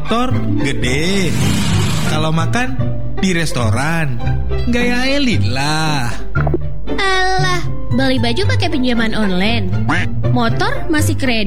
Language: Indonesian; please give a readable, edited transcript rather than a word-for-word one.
motor gede. Kalau makan di restoran gaya elit lah. Alah, beli baju pakai pinjaman online. Motor masih kredit.